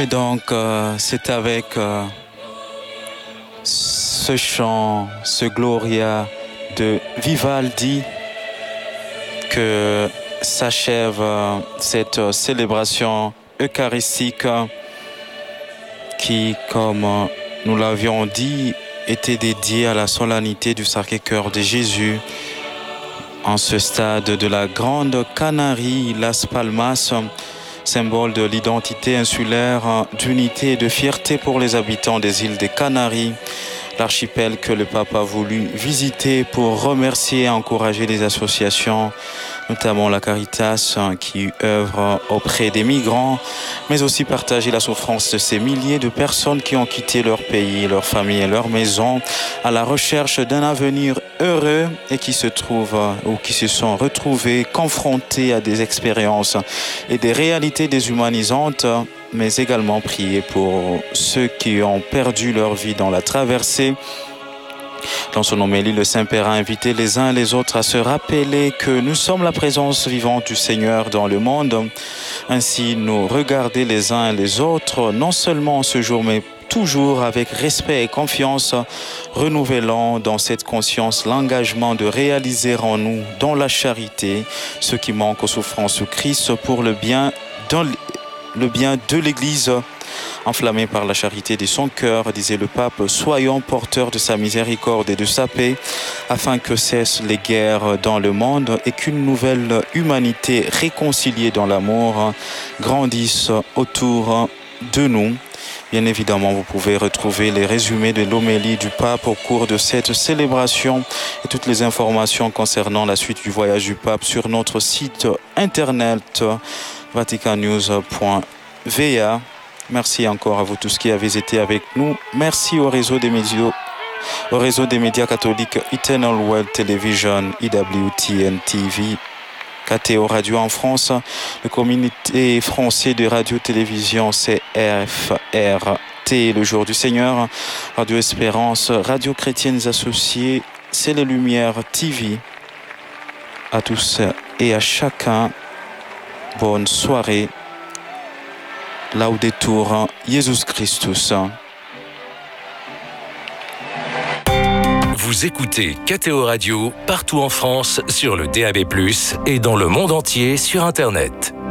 Et donc, c'est avec ce chant, ce Gloria de Vivaldi que s'achève cette célébration eucharistique qui, comme nous l'avions dit, était dédiée à la solennité du Sacré-Cœur de Jésus en ce stade de la Grande Canarie, Las Palmas, symbole de l'identité insulaire, d'unité et de fierté pour les habitants des îles des Canaries, l'archipel que le pape a voulu visiter pour remercier et encourager les associations, notamment la Caritas qui œuvre auprès des migrants, mais aussi partager la souffrance de ces milliers de personnes qui ont quitté leur pays, leur famille et leur maison à la recherche d'un avenir heureux et qui se trouvent ou qui se sont retrouvés confrontés à des expériences et des réalités déshumanisantes, mais également prier pour ceux qui ont perdu leur vie dans la traversée. Dans son homélie, le Saint-Père a invité les uns et les autres à se rappeler que nous sommes la présence vivante du Seigneur dans le monde. Ainsi, nous regarder les uns et les autres, non seulement en ce jour, mais toujours avec respect et confiance, renouvelant dans cette conscience l'engagement de réaliser en nous, dans la charité, ce qui manque aux souffrances de Christ pour le bien de l'Église. Enflammé par la charité de son cœur, disait le pape, soyons porteurs de sa miséricorde et de sa paix, afin que cessent les guerres dans le monde et qu'une nouvelle humanité réconciliée dans l'amour grandisse autour de nous. Bien évidemment, vous pouvez retrouver les résumés de l'homélie du pape au cours de cette célébration et toutes les informations concernant la suite du voyage du pape sur notre site internet vaticannews.va. Merci encore à vous tous qui avez été avec nous. Merci au réseau des médias catholiques Eternal World Television, EWTN TV, KTO Radio en France, le comité français de radio-télévision CFRT, le Jour du Seigneur, Radio Espérance, Radio Chrétiennes Associées, C'est les Lumières TV. À tous et à chacun, bonne soirée. Laudetur Jesus Christus. Vous écoutez KTO Radio partout en France sur le DAB+, et dans le monde entier sur Internet.